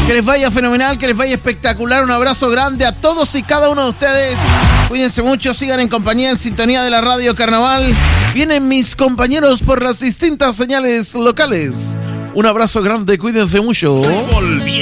Que les vaya fenomenal, que les vaya espectacular. Un abrazo grande a todos y cada uno de ustedes. Cuídense mucho, sigan en compañía, en sintonía de la Radio Carnaval. Vienen mis compañeros por las distintas señales locales. Un abrazo grande, cuídense mucho.